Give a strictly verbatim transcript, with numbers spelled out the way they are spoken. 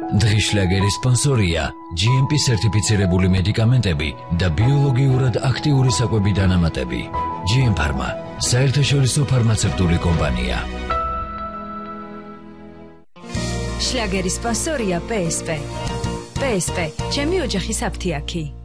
დღის შლაგერის სპონსორია ჯი ემ პი სერტიფიცირებული მედიკამენტები და ბიოლოგიურად აქტიური საკვები დანამატები. ჯი ემ Pharma, საერთაშორისო ფარმაცევტული კომპანია. შლაგერის სპონსორია პე ეს პე. პე ეს პე, ჩემი ოჯახის აფთიაქი.